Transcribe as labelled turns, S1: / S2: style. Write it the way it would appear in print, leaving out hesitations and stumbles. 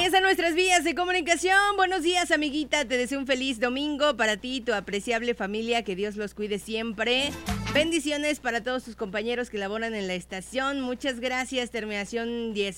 S1: través de nuestras vías de comunicación. Buenos días, amiguita. Te deseo un feliz domingo para ti y tu apreciable familia. Que Dios los cuide siempre. Bendiciones para todos tus compañeros que laboran en la estación. Muchas gracias. Terminación 10.